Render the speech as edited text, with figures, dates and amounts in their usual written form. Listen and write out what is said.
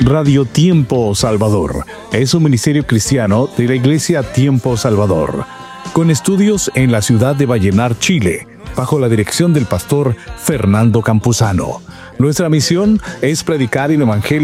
Radio Tiempo Salvador es un ministerio cristiano de la Iglesia Tiempo Salvador, con estudios en la ciudad de Vallenar, Chile, bajo la dirección del pastor Fernando Campuzano. Nuestra misión es predicar el Evangelio